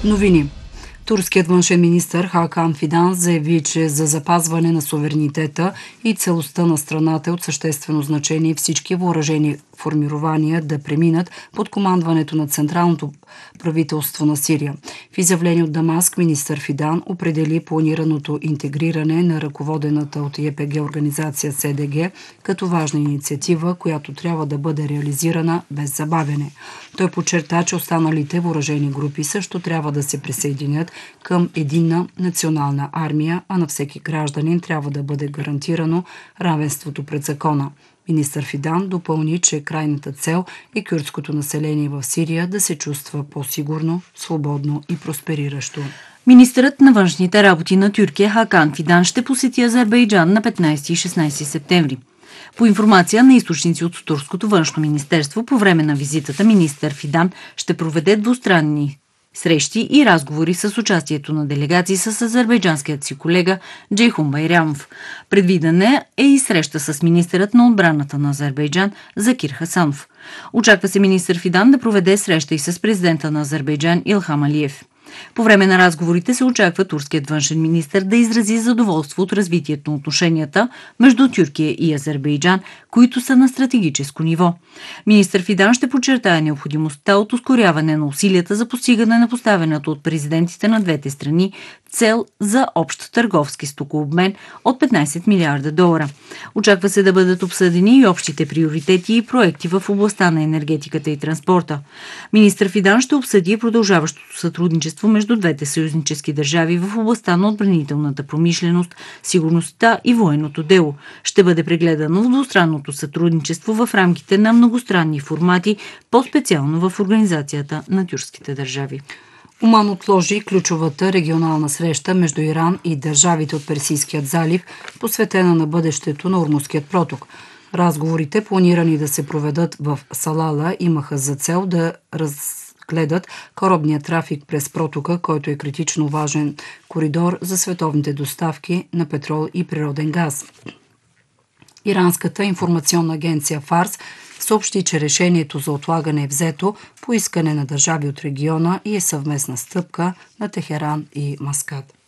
Новини. Турският външен министър Хакан Фидан заяви, че за запазване на суверенитета и целостта на страната е от съществено значение всички въоръжени формирования да преминат под командването на Централното правителство на Сирия. В изявление от Дамаск министър Фидан определи планираното интегриране на ръководената от ЕПГ организация СДГ като важна инициатива, която трябва да бъде реализирана без забавяне. Той подчерта, че останалите въоръжени групи също трябва да се присъединят към единна национална армия, а на всеки гражданин трябва да бъде гарантирано равенството пред закона. Министър Фидан допълни, че крайната цел е кюрдското население в Сирия да се чувства по-сигурно, свободно и проспериращо. Министърът на външните работи на Тюркия Хакан Фидан ще посети Азербайджан на 15 и 16 септември. По информация на източници от турското външно министерство, по време на визитата министър Фидан ще проведе двустранни срещи и разговори с участието на делегации с азербайджанският си колега Джейхун Байрамов. Предвидена е и среща с министърът на отбраната на Азербайджан Закир Хасанов. Очаква се министър Фидан да проведе среща и с президента на Азербайджан Илхам Алиев. По време на разговорите се очаква турският външен министър да изрази задоволство от развитието на отношенията между Тюркия и Азербайджан, които са на стратегическо ниво. Министър Фидан ще подчертае необходимостта от ускоряване на усилията за постигане на поставената от президентите на двете страни цел за общ търговски стокообмен от 15 милиарда долара. Очаква се да бъдат обсъдени и общите приоритети и проекти в областта на енергетиката и транспорта. Министър Фидан ще обсъди продължаващото сътрудничество между двете съюзнически държави в областта на отбранителната промишленост, сигурността и военното дело. Ще бъде прегледано в двустранното сътрудничество в рамките на многостранни формати, по-специално в Организацията на тюркските държави. Оман отложи ключовата регионална среща между Иран и държавите от Персийският залив, посветена на бъдещето на Ормузският проток. Разговорите, планирани да се проведат в Салала, имаха за цел да разгледат корабния трафик през протока, който е критично важен коридор за световните доставки на петрол и природен газ. Иранската информационна агенция Фарс съобщи, че решението за отлагане е взето по искане на държави от региона и е съвместна стъпка на Техеран и Маскат.